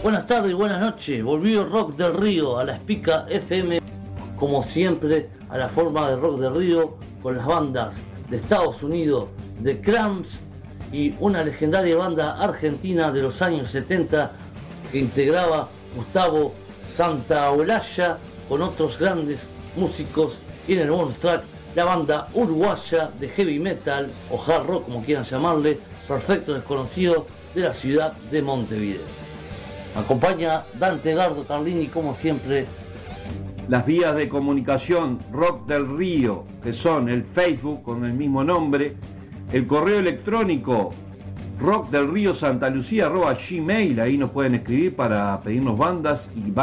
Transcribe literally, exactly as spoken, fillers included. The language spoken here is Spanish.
Buenas tardes y buenas noches. Volvió Rock del Río a la Espica F M, como siempre, a la forma de Rock del Río, con las bandas de Estados Unidos, The Cramps, y una legendaria banda argentina de los años setenta que integraba Gustavo Santaolalla, con otros grandes músicos, y en el bonus track la banda uruguaya de heavy metal o hard rock, como quieran llamarle, Perfecto Desconocido, de la ciudad de Montevideo. Me acompaña Dante Edgardo Carlini, como siempre. Las vías de comunicación Rock del Río, que son el Facebook con el mismo nombre, el correo electrónico rockdelriosantolucia arroba gmail, ahí nos pueden escribir para pedirnos bandas y